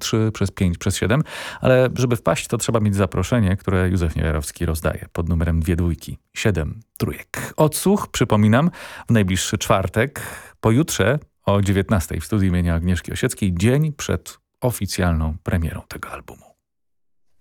3 przez 5 przez 7, ale żeby wpaść, to trzeba mieć zaproszenie, które Józef Niejarowski rozdaje pod numerem 2 dwójki, 7 trójek. Odsłuch, przypominam, w najbliższy czwartek, pojutrze o 19 w studiu imienia Agnieszki Osieckiej, dzień przed oficjalną premierą tego albumu.